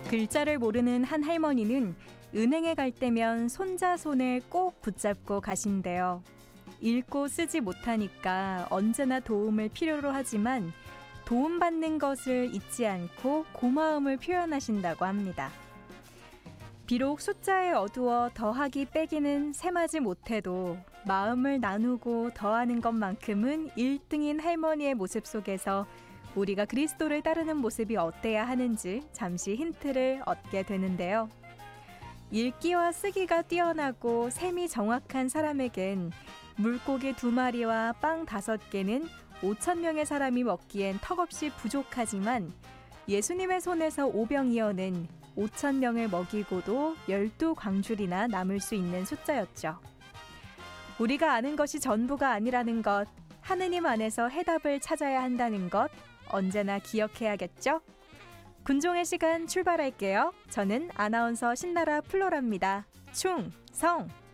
글자를 모르는 한 할머니는 은행에 갈 때면 손자 손을 꼭 붙잡고 가신대요. 읽고 쓰지 못하니까 언제나 도움을 필요로 하지만 도움받는 것을 잊지 않고 고마움을 표현하신다고 합니다. 비록 숫자에 어두워 더하기 빼기는 셈하지 못해도 마음을 나누고 더하는 것만큼은 1등인 할머니의 모습 속에서 우리가 그리스도를 따르는 모습이 어때야 하는지 잠시 힌트를 얻게 되는데요. 읽기와 쓰기가 뛰어나고 셈이 정확한 사람에겐 물고기 2마리와 빵 5개는 5,000명의 사람이 먹기엔 턱없이 부족하지만 예수님의 손에서 오병이어는 5,000명을 먹이고도 12광줄이나 남을 수 있는 숫자였죠. 우리가 아는 것이 전부가 아니라는 것, 하느님 안에서 해답을 찾아야 한다는 것 언제나 기억해야겠죠? 군종의 시간 출발할게요. 저는 아나운서 신나라 플로라입니다. 충성!